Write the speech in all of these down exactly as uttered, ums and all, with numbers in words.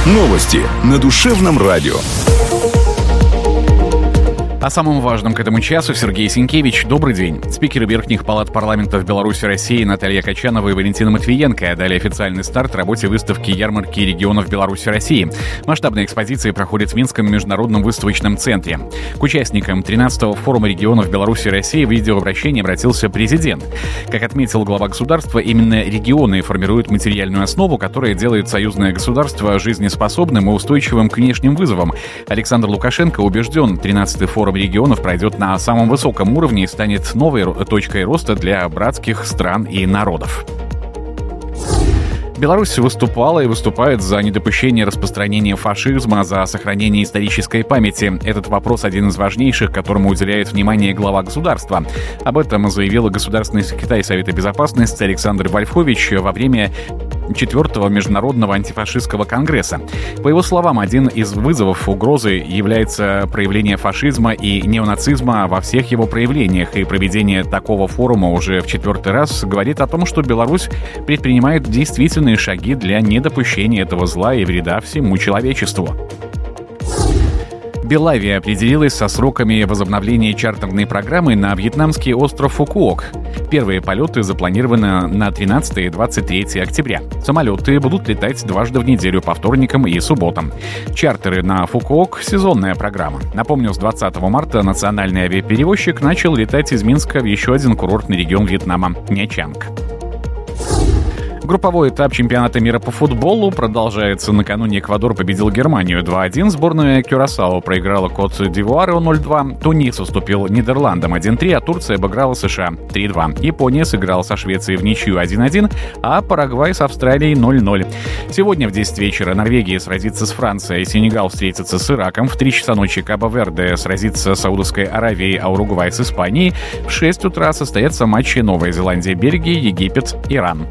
Новости на Душевном радио. О самом важном к этому часу Сергей Сенкевич. Добрый день. Спикеры верхних палат парламентов Беларуси и России Наталья Качанова и Валентина Матвиенко дали официальный старт работе выставки «Ярмарки регионов Беларуси и России». Масштабные экспозиции проходят в Минском международном выставочном центре. К участникам тринадцатого форума регионов Беларуси и России в видеообращении обратился президент. Как отметил глава государства, именно регионы формируют материальную основу, которая делает союзное государство жизнеспособным и устойчивым к внешним вызовам. Александр Лукашенко убежден, тринадцатый форум регионов пройдет на самом высоком уровне и станет новой точкой роста для братских стран и народов. Беларусь выступала и выступает за недопущение распространения фашизма, за сохранение исторической памяти. Этот вопрос один из важнейших, которому уделяет внимание глава государства. Об этом заявил государственный секретарь Совета Безопасности Александр Вольфович во время четвертого Международного антифашистского конгресса. По его словам, один из вызовов угрозы является проявление фашизма и неонацизма во всех его проявлениях, и проведение такого форума уже в четвертый раз говорит о том, что Беларусь предпринимает действительные шаги для недопущения этого зла и вреда всему человечеству. Белавия определилась со сроками возобновления чартерной программы на вьетнамский остров Фукуок. Первые полеты запланированы на тринадцатое и двадцать третье октября. Самолеты будут летать дважды в неделю по вторникам и субботам. Чартеры на Фукуок — сезонная программа. Напомню, с двадцатого марта национальный авиаперевозчик начал летать из Минска в еще один курортный регион Вьетнама — Нячанг. Групповой этап чемпионата мира по футболу продолжается. Накануне Эквадор победил Германию два один. Сборная Кюрасао проиграла Кот-д'Ивуару ноль два. Тунис уступил Нидерландам один три, а Турция обыграла США три два. Япония сыграла со Швецией в ничью один один, а Парагвай с Австралией ноль ноль. Сегодня в десять вечера Норвегия сразится с Францией, Сенегал встретится с Ираком. В три часа ночи Кабо-Верде сразится с Саудовской Аравией, а Уругвай с Испанией. В шесть утра состоятся матчи Новая Зеландия, Бельгия, Египет, Иран.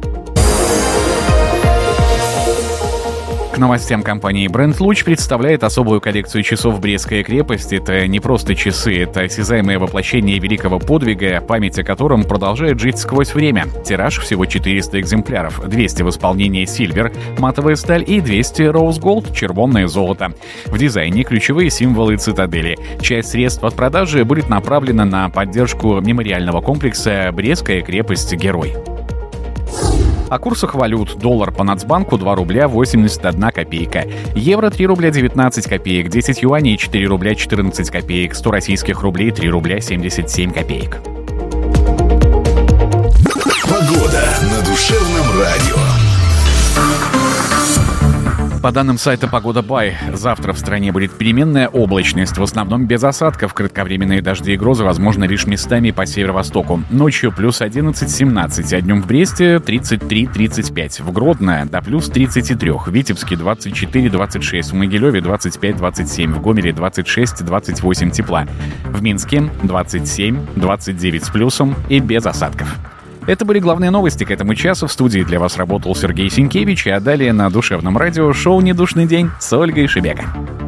К новостям компании Бренд Луч представляет особую коллекцию часов «Брестская крепость». Это не просто часы, это осязаемое воплощение великого подвига, память о котором продолжает жить сквозь время. Тираж всего четыреста экземпляров, двести в исполнении Silver, матовая сталь, и двести Rose Gold, червонное золото. В дизайне ключевые символы цитадели. Часть средств от продажи будет направлена на поддержку мемориального комплекса «Брестская крепость-Герой». О курсах валют. Доллар по Нацбанку два рубля восемьдесят одна копейка. Евро три рубля девятнадцать копеек. десять юаней четыре рубля четырнадцать копеек. сто российских рублей три рубля семьдесят семь копеек. Погода на Душевном радио. По данным сайта «Погода Бай», завтра в стране будет переменная облачность, в основном без осадков. Кратковременные дожди и грозы возможны лишь местами по северо-востоку. Ночью плюс одиннадцать семнадцать, а днем в Бресте тридцать три тридцать пять, в Гродно до плюс тридцати трёх, в Витебске двадцать четыре двадцать шесть, в Могилеве двадцать пять двадцать семь, в Гомеле двадцать шесть двадцать восемь тепла, в Минске двадцать семь двадцать девять с плюсом и без осадков. Это были главные новости к этому часу. В студии для вас работал Сергей Сенкевич, а далее на Душевном радио шоу «Недушный день» с Ольгой Шебека.